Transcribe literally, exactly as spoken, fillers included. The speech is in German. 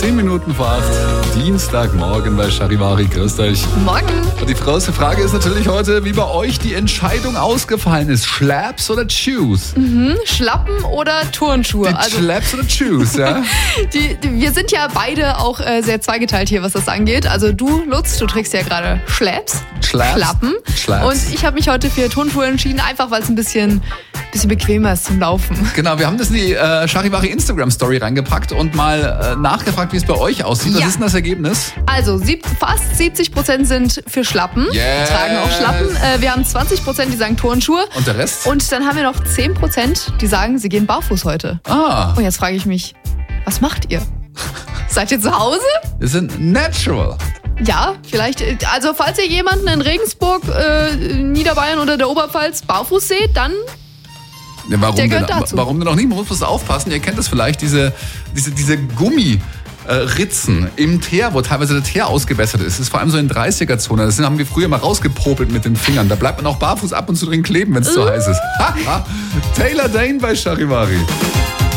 zehn Minuten vor acht. Dienstagmorgen bei Charivari. Grüßt euch. Morgen. Und die große Frage ist natürlich heute, wie bei euch die Entscheidung ausgefallen ist. Schlaps oder Shoes? Mhm, Schlappen oder Turnschuhe? Die Also, Schlaps oder Shoes, ja? die, die, wir sind ja beide auch äh, sehr zweigeteilt hier, was das angeht. Also du, Lutz, du trägst ja gerade Schlaps, Schlaps. Schlappen. Schlaps. Und ich habe mich heute für Turnschuhe entschieden, einfach weil es ein bisschen, bisschen bequemer ist zum Laufen. Genau, wir haben das in die äh, Charivari Instagram-Story reingepackt und mal äh, nachgefragt, wie es bei euch aussieht. Was Ja. ist denn das Ergebnis? Also sieb, fast siebzig Prozent sind für Schlappen, Yes. tragen auch Schlappen. Äh, wir haben zwanzig Prozent, die sagen Turnschuhe. Und der Rest? Und dann haben wir noch zehn Prozent, die sagen, sie gehen barfuß heute. Ah, Und jetzt frage ich mich, was macht ihr? Seid ihr zu Hause? wir sind natural. Ja, vielleicht. äh, Also falls ihr jemanden in Regensburg, äh, Niederbayern oder der Oberpfalz barfuß seht, dann Ja, warum, Der denn, gehört dazu. warum denn noch nicht? Man muss aufpassen. Ihr kennt das vielleicht, diese, diese, diese Gummi. Äh, Ritzen im Teer, wo teilweise der Teer ausgebessert ist. Das ist vor allem so in dreißiger-Zone. Das haben wir früher mal rausgepopelt mit den Fingern. Da bleibt man auch barfuß ab und zu drin kleben, wenn es zu heiß ist. Taylor Dane bei Charivari.